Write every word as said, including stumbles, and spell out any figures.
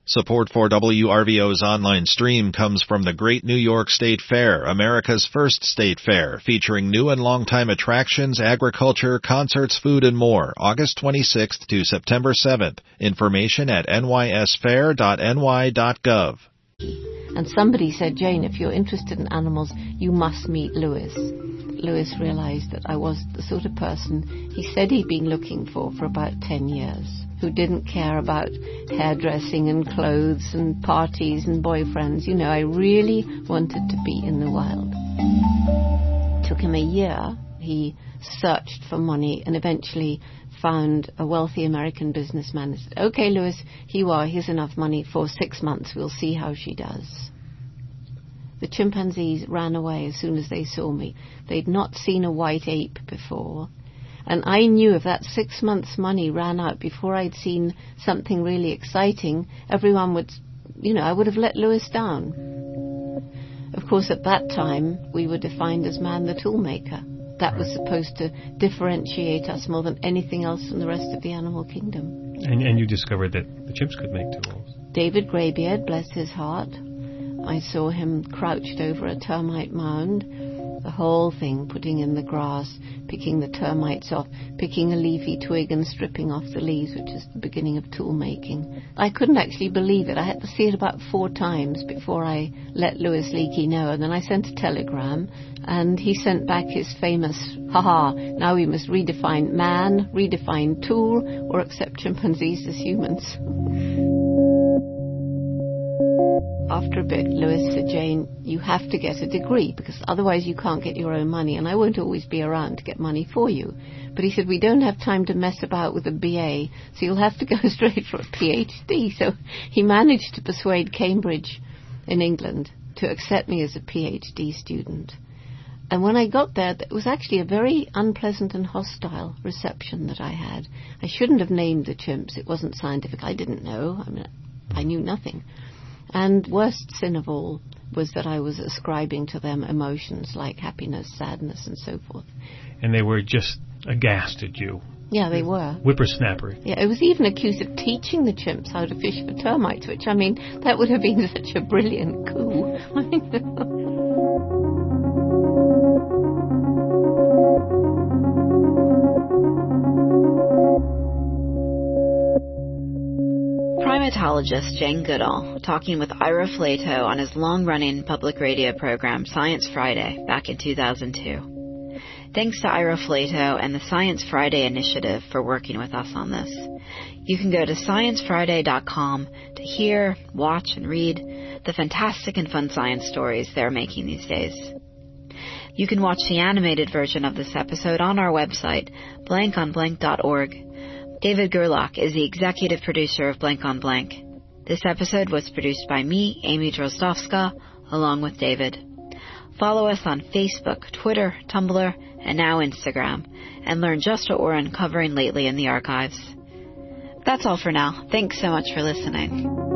Support for W R V O's online stream comes from the Great New York State Fair, America's first state fair, featuring new and longtime attractions, agriculture, concerts, food, and more, August twenty-sixth to September seventh. Information at n y s fair dot n y dot gov. And somebody said, Jane, if you're interested in animals, you must meet Lewis. Lewis realized that I was the sort of person he said he'd been looking for for about ten years, who didn't care about hairdressing and clothes and parties and boyfriends. You know, I really wanted to be in the wild. It took him a year. He searched for money and eventually found a wealthy American businessman and said, okay, Lewis, here you are. Here's enough money for six months. We'll see how she does. The chimpanzees ran away as soon as they saw me. They'd not seen a white ape before. And I knew if that six months' money ran out before I'd seen something really exciting, everyone would, you know, I would have let Lewis down. Of course, at that time, we were defined as man the toolmaker. That was supposed to differentiate us more than anything else from the rest of the animal kingdom. And, and you discovered that the chimps could make tools. David Greybeard, bless his heart, I saw him crouched over a termite mound, the whole thing, putting in the grass, picking the termites off, picking a leafy twig and stripping off the leaves, which is the beginning of tool making. I couldn't actually believe it. I had to see it about four times before I let Louis Leakey know, and then I sent a telegram, and he sent back his famous, haha, now we must redefine man, redefine tool, or accept chimpanzees as humans. After a bit, Lewis said, Jane, you have to get a degree because otherwise you can't get your own money and I won't always be around to get money for you. But he said, we don't have time to mess about with a B A, so you'll have to go straight for a P H D. So he managed to persuade Cambridge in England to accept me as a P H D student. And when I got there, it was actually a very unpleasant and hostile reception that I had. I shouldn't have named the chimps. It wasn't scientific. I didn't know. I mean, I knew nothing. And worst sin of all was that I was ascribing to them emotions like happiness, sadness, and so forth. And they were just aghast at you. Yeah, they were. Whippersnapper. Yeah, it was even accused of teaching the chimps how to fish for termites, which, I mean, that would have been such a brilliant coup. Primatologist Jane Goodall talking with Ira Flatow on his long-running public radio program Science Friday back in two thousand two. Thanks to Ira Flatow and the Science Friday Initiative for working with us on this. You can go to science friday dot com to hear, watch, and read the fantastic and fun science stories they're making these days. You can watch the animated version of this episode on our website, blank on blank dot org. David Gerlach is the executive producer of Blank on Blank. This episode was produced by me, Amy Drozdowska, along with David. Follow us on Facebook, Twitter, Tumblr, and now Instagram, and learn just what we're uncovering lately in the archives. That's all for now. Thanks so much for listening.